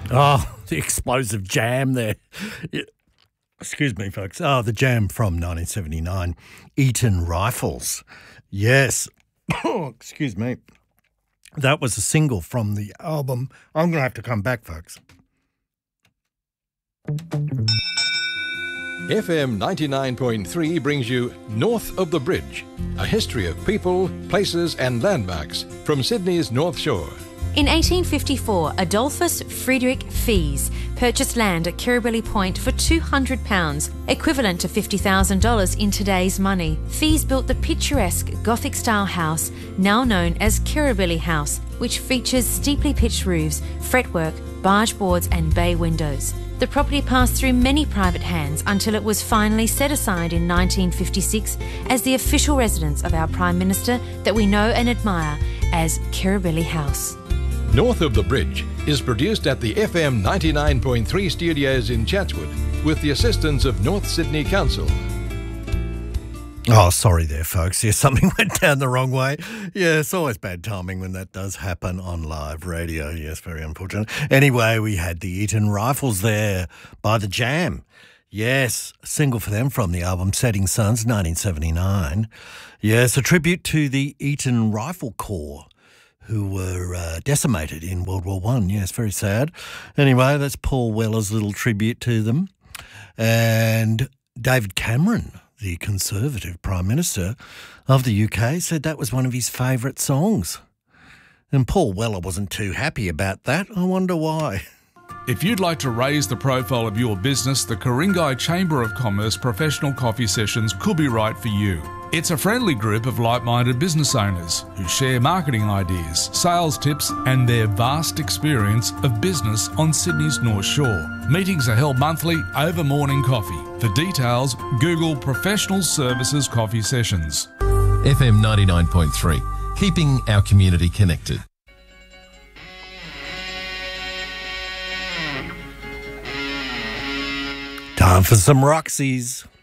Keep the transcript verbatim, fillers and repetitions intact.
Oh, the explosive jam there. Yeah. Excuse me, folks. Oh, the jam from nineteen seventy-nine, Eton Rifles. Yes. Excuse me. That was a single from the album. I'm going to have to come back, folks. F M ninety-nine point three brings you North of the Bridge, a history of people, places and landmarks from Sydney's North Shore. In eighteen fifty-four, Adolphus Friedrich Fies purchased land at Kirribilli Point for two hundred pounds, equivalent to fifty thousand dollars in today's money. Fies built the picturesque Gothic-style house, now known as Kirribilli House, which features steeply pitched roofs, fretwork, barge boards and bay windows. The property passed through many private hands until it was finally set aside in nineteen fifty-six as the official residence of our Prime Minister that we know and admire as Kirribilli House. North of the Bridge is produced at the F M ninety-nine point three studios in Chatswood with the assistance of North Sydney Council. Oh, sorry there, folks. Yeah, something went down the wrong way. Yeah, it's always bad timing when that does happen on live radio. Yes, very unfortunate. Anyway, we had the Eton Rifles there by The Jam. Yes, a single for them from the album Setting Suns, nineteen seventy-nine. Yes, a tribute to the Eton Rifle Corps, who were uh, decimated in World War One. Yes, very sad. Anyway, that's Paul Weller's little tribute to them. And David Cameron, the Conservative Prime Minister of the U K, said that was one of his favourite songs. And Paul Weller wasn't too happy about that. I wonder why. If you'd like to raise the profile of your business, the Ku-ring-gai Chamber of Commerce Professional Coffee Sessions could be right for you. It's a friendly group of like-minded business owners who share marketing ideas, sales tips and their vast experience of business on Sydney's North Shore. Meetings are held monthly over morning coffee. For details, Google Professional Services Coffee Sessions. F M ninety-nine point three, keeping our community connected. Time for some Roxy's.